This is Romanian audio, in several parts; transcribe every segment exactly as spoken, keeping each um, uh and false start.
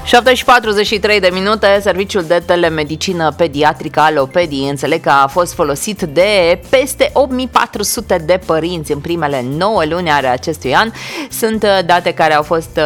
șapte și patruzeci și trei de minute, serviciul de telemedicină pediatrică Alopedii înțeleg că a fost folosit de peste opt mii patru sute de părinți în primele nouă luni ale acestui an. Sunt date care au fost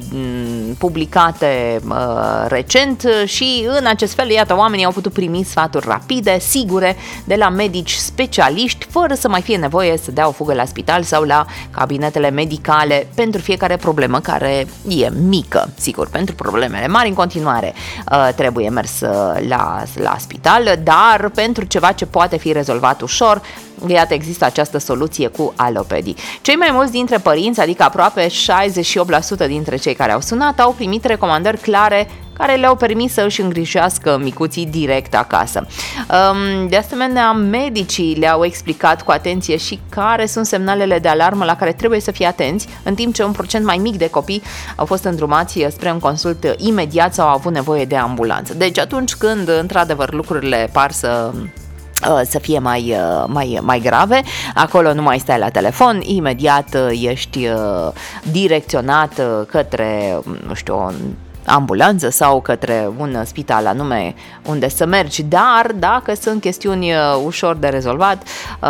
publicate uh, recent și în acest fel, iată, oamenii au putut primi sfaturi rapide, sigure, de la medici specialiști, fără să mai fie nevoie să dea o fugă la spital sau la cabinetele medicale pentru fiecare problemă care e mică. Sigur, pentru problemele mari în continuare uh, trebuie mers la, la spital, dar pentru ceva ce poate fi rezolvat ușor, iată, există această soluție cu Alopedii. Cei mai mulți dintre părinți, adică aproape șaizeci și opt la sută dintre cei care au sunat, au primit recomandări clare care le-au permis să își îngrijească micuții direct acasă. De asemenea, medicii le-au explicat cu atenție și care sunt semnalele de alarmă la care trebuie să fie atenți, în timp ce un procent mai mic de copii au fost îndrumați spre un consult imediat sau au avut nevoie de ambulanță. Deci atunci când, într-adevăr, lucrurile par să să fie mai, mai, mai grave, acolo nu mai stai la telefon, imediat ești direcționat către, nu știu, o ambulanță sau către un spital anume unde să mergi, dar dacă sunt chestiuni ușor de rezolvat,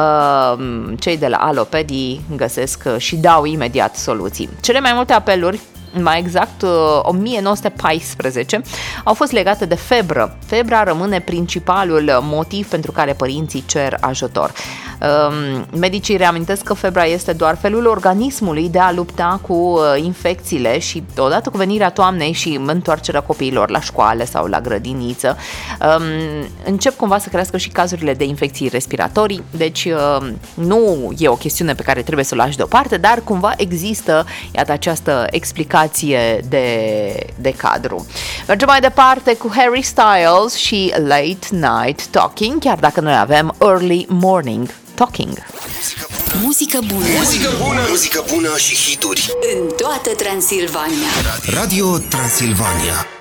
cei de la Alopedii găsesc și dau imediat soluții. Cele mai multe apeluri, mai exact o mie nouă sute paisprezece, au fost legate de febră. Febra rămâne principalul motiv pentru care părinții cer ajutor. Medicii reamintesc că febra este doar felul organismului de a lupta cu infecțiile și odată cu venirea toamnei și întoarcerea copiilor la școală sau la grădiniță, încep cumva să crească și cazurile de infecții respiratorii, deci nu e o chestiune pe care trebuie să o lași deoparte, dar cumva există, iată, această explicație de, de cadru. Mergem mai departe cu Harry Styles și Late Night Talking, chiar dacă noi avem Early Morning Talking. Muzică bună. Muzică bună, muzică bună și hituri în toată Transilvania. Radio Transilvania.